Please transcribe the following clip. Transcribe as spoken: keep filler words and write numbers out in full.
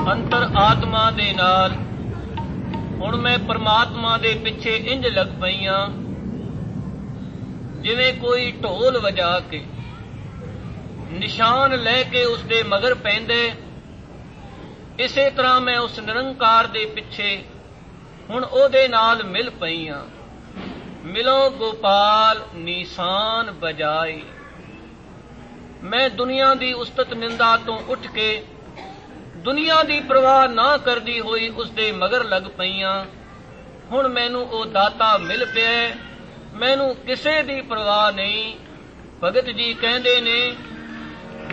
ਅੰਤਰ ਆਤਮਾ ਦੇ ਨਾਲ ਹੁਣ ਮੈਂ ਪਰਮਾਤਮਾ ਦੇ ਪਿੱਛੇ ਇੰਜ ਲੱਗ ਪਈਆਂ ਜਿਵੇਂ ਕੋਈ ਢੋਲ ਵਜਾ ਕੇ ਨਿਸ਼ਾਨ ਲੈ ਕੇ ਉਸ ਦੇ ਮਗਰ ਪੈਂਦੇ। ਇਸੇ ਤਰ੍ਹਾਂ ਮੈਂ ਉਸ ਨਿਰੰਕਾਰ ਦੇ ਪਿੱਛੇ ਹੁਣ ਉਹਦੇ ਨਾਲ ਮਿਲ ਪਈਆਂ। ਮਿਲੋ ਗੋਪਾਲ ਨਿਸ਼ਾਨ ਬਜਾਈ। ਮੈਂ ਦੁਨੀਆ ਦੀ ਉਸਤਤ ਨਿੰਦਾ ਤੋਂ ਉੱਠ ਕੇ ਦੁਨੀਆ ਦੀ ਪਰਵਾਹ ਨਾ ਕਰਦੀ ਹੋਈ ਉਸ ਦੇ ਮਗਰ ਲੱਗ ਪਈਆਂ। ਹੁਣ ਮੈਨੂੰ ਉਹ ਦਾਤਾ ਮਿਲ ਪਿਆ, ਮੈਨੂੰ ਕਿਸੇ ਦੀ ਪਰਵਾਹ ਨਹੀਂ। ਭਗਤ ਜੀ ਕਹਿੰਦੇ ਨੇ